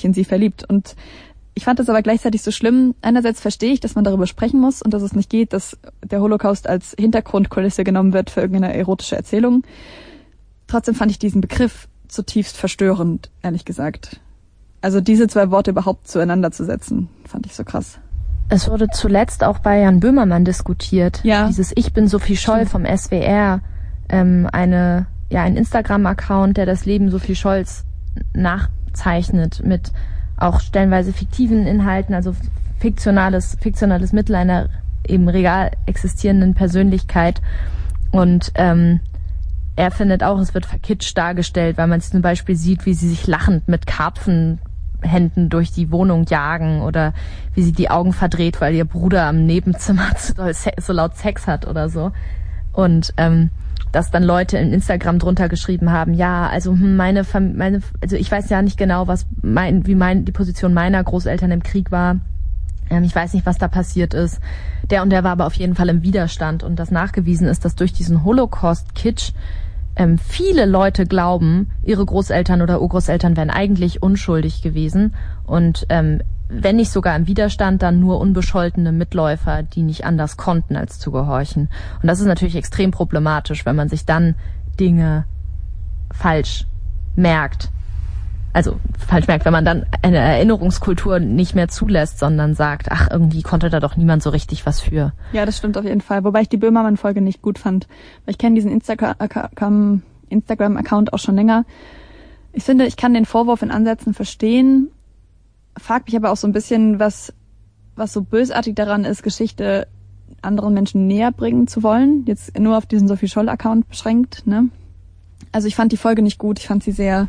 sich in sie verliebt. Und ich fand das aber gleichzeitig so schlimm. Einerseits verstehe ich, dass man darüber sprechen muss und dass es nicht geht, dass der Holocaust als Hintergrundkulisse genommen wird für irgendeine erotische Erzählung. Trotzdem fand ich diesen Begriff zutiefst verstörend, ehrlich gesagt. Also diese zwei Worte überhaupt zueinander zu setzen, fand ich so krass. Es wurde zuletzt auch bei Jan Böhmermann diskutiert. Ja. Dieses Ich bin Sophie Scholl vom SWR, ein Instagram-Account, der das Leben Sophie Scholls nachzeichnet mit auch stellenweise fiktiven Inhalten, also fiktionales Mittel einer eben real existierenden Persönlichkeit. Und er findet auch, es wird verkitscht dargestellt, weil man zum Beispiel sieht, wie sie sich lachend mit Karpfenhänden durch die Wohnung jagen oder wie sie die Augen verdreht, weil ihr Bruder am Nebenzimmer so laut Sex hat oder so. Und dass dann Leute in Instagram drunter geschrieben haben, ja, also also ich weiß ja nicht genau, die Position meiner Großeltern im Krieg war. Ich weiß nicht, was da passiert ist. Der und der war aber auf jeden Fall im Widerstand. Und das nachgewiesen ist, dass durch diesen Holocaust-Kitsch viele Leute glauben, ihre Großeltern oder Urgroßeltern wären eigentlich unschuldig gewesen. Und wenn nicht sogar im Widerstand, dann nur unbescholtene Mitläufer, die nicht anders konnten, als zu gehorchen. Und das ist natürlich extrem problematisch, wenn man sich dann Dinge falsch merkt. Also falsch merkt, wenn man dann eine Erinnerungskultur nicht mehr zulässt, sondern sagt, ach, irgendwie konnte da doch niemand so richtig was für. Ja, das stimmt auf jeden Fall. Wobei ich die Böhmermann-Folge nicht gut fand. Weil ich kenne diesen Instagram-Account auch schon länger. Ich finde, ich kann den Vorwurf in Ansätzen verstehen, frag mich aber auch so ein bisschen, was so bösartig daran ist, Geschichte anderen Menschen näher bringen zu wollen. Jetzt nur auf diesen Sophie Scholl-Account beschränkt, ne? Also ich fand die Folge nicht gut. Ich fand sie sehr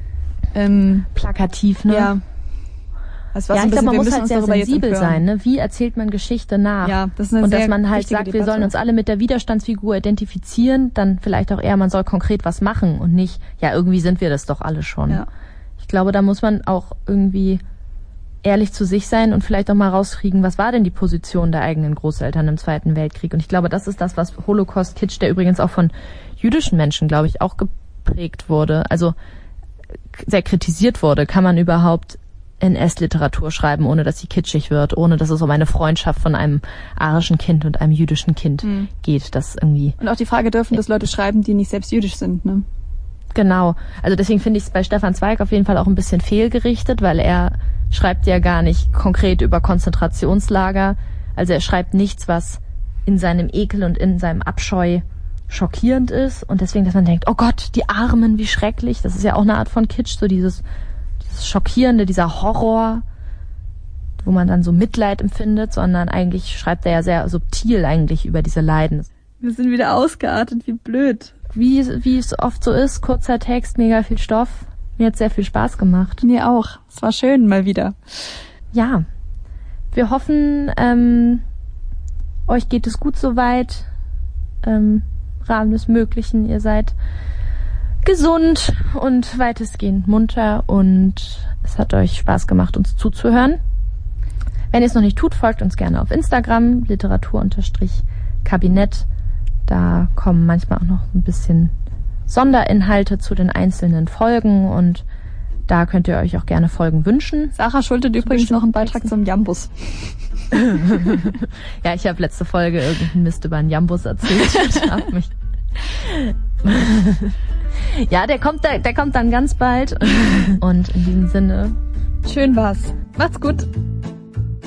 plakativ, ne? Ja. Also ich glaube, man muss halt sehr sensibel sein, ne? Wie erzählt man Geschichte nach? Ja, das ist eine und sehr dass man halt sagt, Debatte. Wir sollen uns alle mit der Widerstandsfigur identifizieren, dann vielleicht auch eher, man soll konkret was machen und nicht, ja, irgendwie sind wir das doch alle schon. Ja. Ich glaube, da muss man auch irgendwie ehrlich zu sich sein und vielleicht auch mal rauskriegen, was war denn die Position der eigenen Großeltern im Zweiten Weltkrieg? Und ich glaube, das ist das, was Holocaust-Kitsch, der übrigens auch von jüdischen Menschen, glaube ich, auch geprägt wurde, also sehr kritisiert wurde. Kann man überhaupt NS-Literatur schreiben, ohne dass sie kitschig wird, ohne dass es um eine Freundschaft von einem arischen Kind und einem jüdischen Kind geht, das irgendwie... Und auch die Frage, dürfen das Leute schreiben, die nicht selbst jüdisch sind, ne? Genau. Also deswegen finde ich es bei Stefan Zweig auf jeden Fall auch ein bisschen fehlgerichtet, weil er schreibt ja gar nicht konkret über Konzentrationslager. Also er schreibt nichts, was in seinem Ekel und in seinem Abscheu schockierend ist. Und deswegen, dass man denkt, oh Gott, die Armen, wie schrecklich. Das ist ja auch eine Art von Kitsch, so dieses Schockierende, dieser Horror, wo man dann so Mitleid empfindet, sondern eigentlich schreibt er ja sehr subtil eigentlich über diese Leiden. Wir sind wieder ausgeartet, wie blöd. Wie es oft so ist, kurzer Text, mega viel Stoff. Mir hat sehr viel Spaß gemacht. Mir auch. Es war schön mal wieder. Ja. Wir hoffen, euch geht es gut soweit. Rahmen des Möglichen. Ihr seid gesund und weitestgehend munter und es hat euch Spaß gemacht, uns zuzuhören. Wenn ihr es noch nicht tut, folgt uns gerne auf Instagram, Literatur_Kabinett. Da kommen manchmal auch noch ein bisschen Sonderinhalte zu den einzelnen Folgen und da könnt ihr euch auch gerne Folgen wünschen. Sarah schuldet übrigens noch einen Beitrag zum Jambus. Ja, ich habe letzte Folge irgendeinen Mist über einen Jambus erzählt. Ja, der kommt dann ganz bald. Und in diesem Sinne, schön war's. Macht's gut.